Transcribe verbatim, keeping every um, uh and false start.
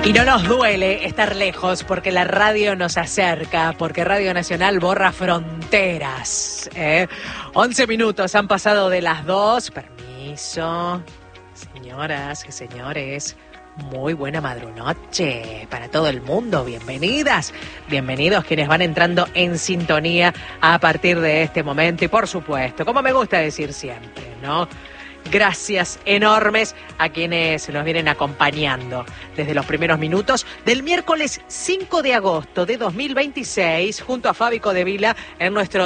Y no nos duele estar lejos porque la radio nos acerca, porque Radio Nacional borra fronteras. ¿eh? once minutos han pasado de las dos. Permiso. Señoras y señores, muy buena madrunoche para todo el mundo. Bienvenidas, bienvenidos quienes van entrando en sintonía a partir de este momento. Y por supuesto, como me gusta decir siempre, ¿no? Gracias enormes a quienes nos vienen acompañando desde los primeros minutos del miércoles cinco de agosto de dos mil veintiséis junto a Fabi Codevila en nuestro